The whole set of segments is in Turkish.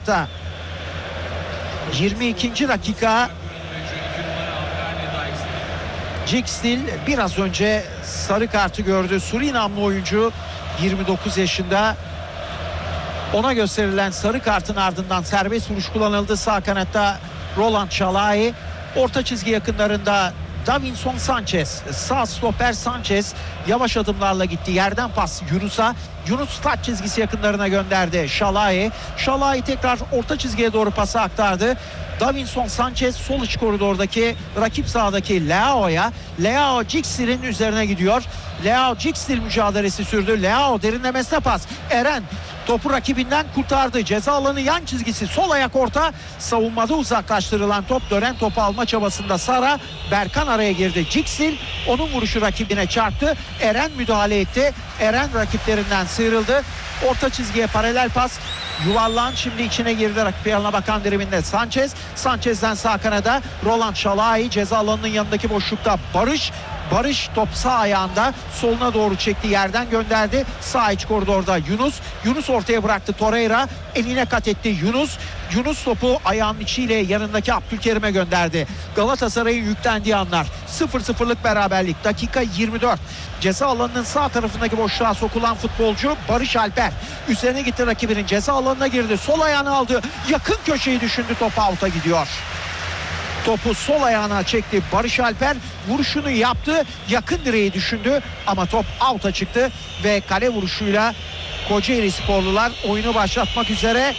maçta. 22. dakika. Jigstil biraz önce sarı kartı gördü. Surinamlı oyuncu 29 yaşında. Ona gösterilen sarı kartın ardından serbest vuruş kullanıldı. Sağ kanatta Roland Şalai. Orta çizgi yakınlarında Davinson Sanchez. Sağ stoper Sanchez yavaş adımlarla gitti. Yerden pas Yunus'a. Yunus taç çizgisi yakınlarına gönderdi Şalai. Şalai tekrar orta çizgiye doğru pası aktardı. Davinson Sanchez sol iç koridordaki rakip sahadaki Leao'ya. Leao Jigstil'in üzerine gidiyor. Leao Jigstil mücadelesi sürdü. Leao derinlemesine pas. Eren topu rakibinden kurtardı. Ceza alanı yan çizgisi, sol ayak orta. Savunmada uzaklaştırılan top, dönen topu alma çabasında Sara. Berkan araya girdi. Jigstil onun vuruşu rakibine çarptı. Eren müdahale etti. Eren rakiplerinden sıyrıldı. Orta çizgiye paralel pas. Yuvarlan şimdi içine girdi. Rakip yanına bakan diriminde Sanchez. Sanchez'den sağ kanada Roland Şalai. Ceza alanının yanındaki boşlukta Barış top sağ ayağında soluna doğru çekti, yerden gönderdi. Sağ iç koridorda Yunus ortaya bıraktı. Torreira eline kat etti. Yunus topu ayağının içiyle yanındaki Abdülkerim'e gönderdi. Galatasaray'ın yüklendiği anlar. 0-0'lık beraberlik. Dakika 24. Ceza alanının sağ tarafındaki boşluğa sokulan futbolcu Barış Alper. Üzerine gitti, rakibinin ceza alanına girdi. Sol ayağını aldı. Yakın köşeyi düşündü. Top out'a gidiyor. Topu sol ayağına çekti Barış Alper. Vuruşunu yaptı. Yakın direği düşündü ama top out'a çıktı ve kale vuruşuyla Kocaeli sporlular oyunu başlatmak üzere.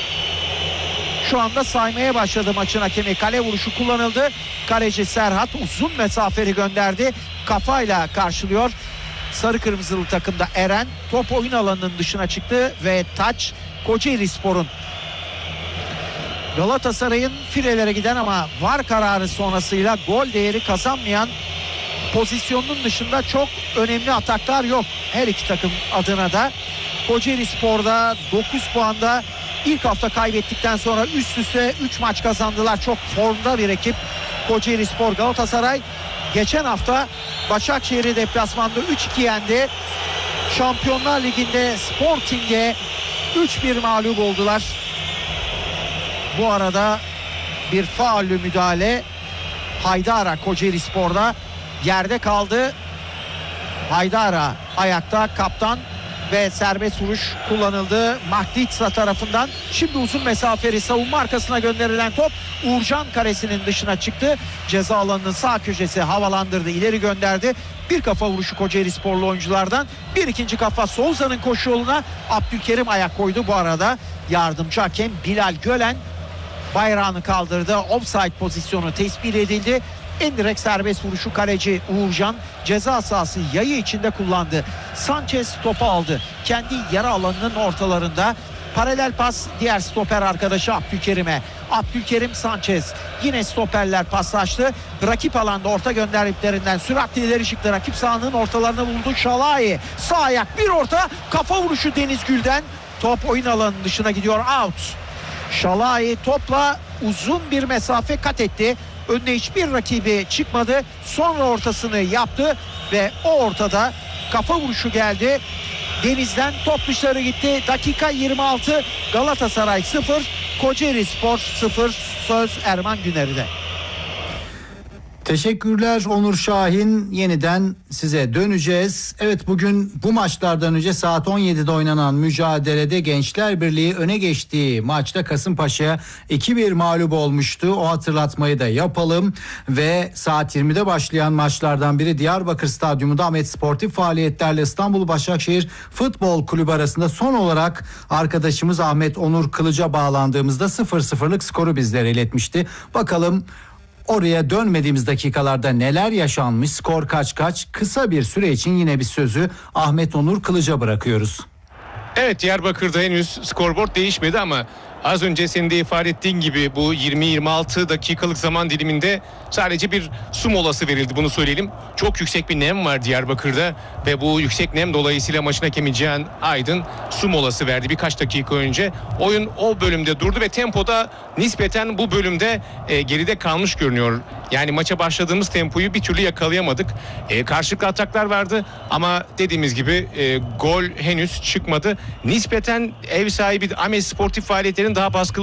Şu anda saymaya başladı maçın hakemi. Kale vuruşu kullanıldı. Kaleci Serhat uzun mesafeli gönderdi. Kafayla karşılıyor. Sarı kırmızılı takımda Eren. Top oyun alanının dışına çıktı ve taç Kocaeli Spor'un. Galatasaray'ın filelere giden ama VAR kararı sonrasıyla gol değeri kazanmayan, pozisyonun dışında çok önemli ataklar yok her iki takım adına da. Kocaeli Spor'da 9 puanda, ilk hafta kaybettikten sonra üst üste 3 maç kazandılar. Çok formda bir ekip Kocaeli Spor. Galatasaray geçen hafta Başakşehir'i deplasmanda 3-2 yendi. Şampiyonlar Ligi'nde Sporting'e 3-1 mağlup oldular. Bu arada bir faullü müdahale. Haydara Kocaeli Spor'da yerde kaldı. Haydara ayakta, kaptan, ve serbest vuruş kullanıldı Mahditsa tarafından. Şimdi uzun mesafeli savunma arkasına gönderilen top Uğurcan karesinin dışına çıktı. Ceza alanının sağ köşesi havalandırdı, ileri gönderdi. Bir kafa vuruşu Kocaeli Sporlu oyunculardan. Bir ikinci kafa Souza'nın koşu yoluna. Abdülkerim ayak koydu. Bu arada yardımcı hakem Bilal Gölen bayrağını kaldırdı. Offside pozisyonu tespit edildi. En direkt serbest vuruşu kaleci Uğurcan ceza sahası yayı içinde kullandı. Sanchez topu aldı. Kendi yarı alanının ortalarında. Paralel pas diğer stoper arkadaşı Abdülkerim'e. Abdülkerim Sanchez. Yine stoperler paslaştı. Rakip alanda orta gönderiklerinden süratli ileri çıktı. Rakip sahanın ortalarına buldu Şalai. Sağ ayak bir orta. Kafa vuruşu Deniz Gül'den. Top oyun alanının dışına gidiyor, out. Şalai topla uzun bir mesafe kat etti. Önüne hiçbir rakibi çıkmadı. Sonra ortasını yaptı ve o ortada kafa vuruşu geldi. Deniz'den top dışarı gitti. Dakika 26. Galatasaray 0, Kocaeli Spor 0. Söz Erman Güner'de. Teşekkürler Onur Şahin. Yeniden size döneceğiz. Evet, bugün bu maçlardan önce saat 17'de oynanan mücadelede Gençler Birliği öne geçtiği maçta Kasımpaşa'ya 2-1 mağlup olmuştu. O hatırlatmayı da yapalım. Ve saat 20'de başlayan maçlardan biri Diyarbakır Stadyumunda Ahmet Sportif faaliyetlerle İstanbul Başakşehir Futbol Kulübü arasında son olarak arkadaşımız Ahmet Onur Kılıç'a bağlandığımızda 0-0'lık skoru bizlere iletmişti. Bakalım oraya dönmediğimiz dakikalarda neler yaşanmış, skor kaç, kısa bir süre için yine bir sözü Ahmet Onur Kılıç'a bırakıyoruz. Evet, Diyarbakır'da henüz skorboard değişmedi ama az önce senin de ifade ettiğin gibi bu 20-26 dakikalık zaman diliminde sadece bir su molası verildi, bunu söyleyelim. Çok yüksek bir nem var Diyarbakır'da ve bu yüksek nem dolayısıyla maçın hakemi Cihan Aydın su molası verdi birkaç dakika önce. Oyun o bölümde durdu ve tempoda nispeten bu bölümde geride kalmış görünüyor. Yani maça başladığımız tempoyu bir türlü yakalayamadık. Karşılıklı ataklar vardı ama dediğimiz gibi gol henüz çıkmadı. Nispeten ev sahibi Ahmet Sportif faaliyetlerin daha baskılı